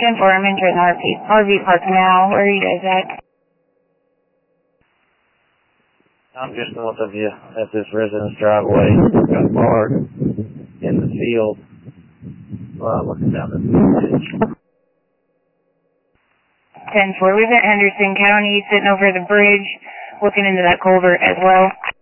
10-4, I'm entering RV park now. Where are you guys at? I'm just north of you at this residence driveway. Got parked in the field. Looking down the ditch. 10-4, we've at Henderson County, sitting over the bridge, looking into that culvert as well.